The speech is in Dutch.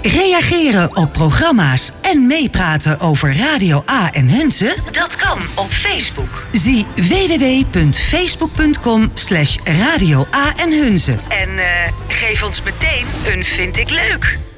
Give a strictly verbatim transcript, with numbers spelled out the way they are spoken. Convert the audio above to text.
Reageren op programma's en meepraten over Radio A en Hunze? Dat kan op Facebook. Zie w w w punt facebook punt com slash radio A en Hunze. En uh, geef ons meteen een vind ik leuk.